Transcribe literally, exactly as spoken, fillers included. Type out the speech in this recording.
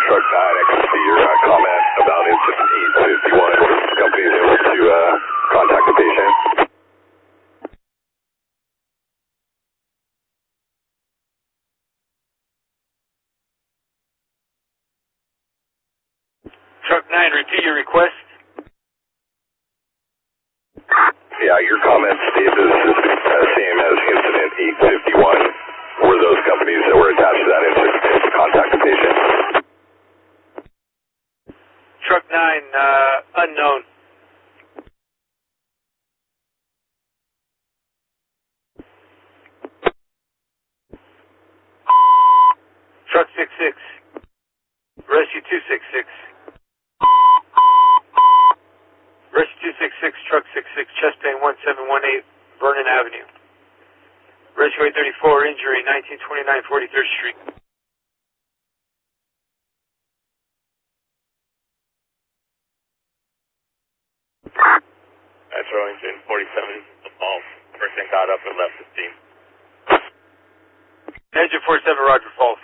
Truck nine, I can see your uh, comment about incident eight fifty-one. Company is able to uh, contact the patient. Truck nine, repeat your request. Yeah, your comment stated this is the same as incident eight fifty-one. Were those companies that were attached to that incident able to contact the patient? Truck nine, uh, unknown. Truck six six, Rescue two six six. Rescue two six six, Truck six six, chest pain one seven one eight, Vernon Avenue. Rescue eight thirty-four, injury nineteen twenty-nine forty-third Street. That's Rowington, forty-seven, false. Person got up and left the scene. Engine forty-seven, Roger, false.